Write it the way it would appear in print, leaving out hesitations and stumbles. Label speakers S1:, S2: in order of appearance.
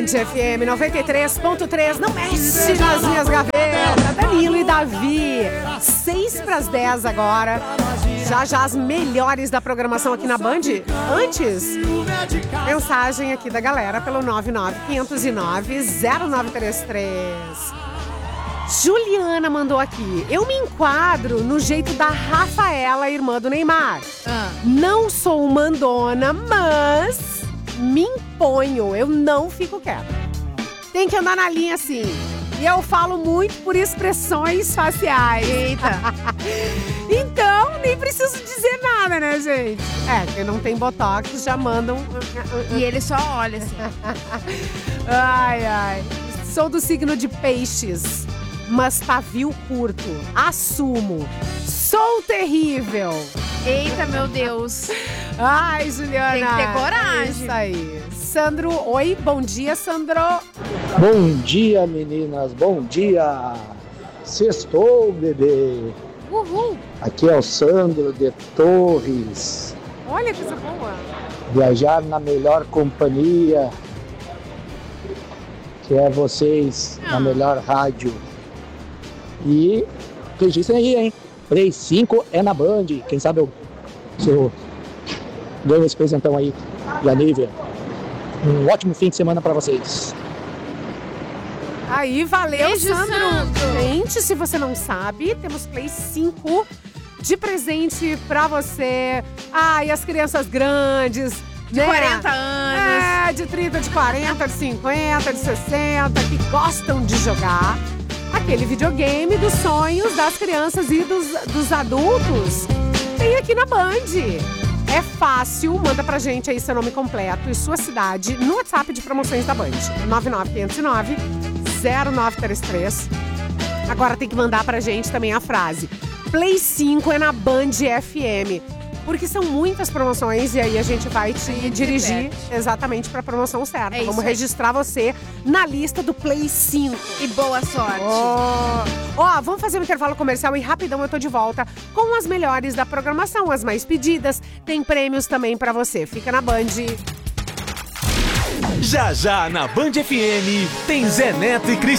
S1: Band FM 93.3, não mexe nas minhas gavetas. Danilo e Davi, 6:10 agora. Já as melhores da programação aqui na Band. Antes, mensagem aqui da galera pelo 99509-0933. Juliana mandou aqui. Eu me enquadro no jeito da Rafaela, irmã do Neymar. Não sou mandona, mas me imponho. Eu não fico quieta. Tem que andar na linha assim. E eu falo muito por expressões faciais.
S2: Eita.
S1: Então, nem preciso dizer nada, né, gente? Quem não tem botox já mandam.
S2: E ele só olha assim.
S1: Ai. Sou do signo de peixes, mas pavio curto. Assumo. Sou terrível.
S2: Eita, meu Deus.
S1: Ai, Juliana.
S2: Tem que ter coragem.
S1: Isso aí. Sandro, oi, bom dia, Sandro.
S3: Bom dia, meninas, bom dia. Sextou, bebê.
S1: Uhul.
S3: Aqui é o Sandro de Torres.
S1: Olha que coisa boa.
S3: Viajar na melhor companhia, que é vocês, na melhor rádio. E registrem aí, hein? Play 5 é na Band. Quem sabe eu ganho esse presentão aí da Nívia. Um ótimo fim de semana pra vocês.
S1: Aí, valeu,
S2: Beijo,
S1: Sandro. Gente, se você não sabe, temos Play 5 de presente pra você. E as crianças grandes,
S2: De 40 anos.
S1: De 30, de 40, de 50, de 60, que gostam de jogar aquele videogame dos sonhos das crianças e dos adultos. Tem aqui na Band. É fácil, manda pra gente aí seu nome completo e sua cidade no WhatsApp de promoções da Band. 99509-0933. Agora tem que mandar pra gente também a frase Play 5 é na Band FM. Porque são muitas promoções e aí a gente vai te dirigir exatamente pra promoção certa. Vamos registrar você na lista do Play 5.
S2: E boa sorte.
S1: Vamos fazer um intervalo comercial e rapidão eu tô de volta com as melhores da programação, as mais pedidas. Tem prêmios também pra você. Fica na Band.
S4: Já na Band FM tem Zé Neto e Cris.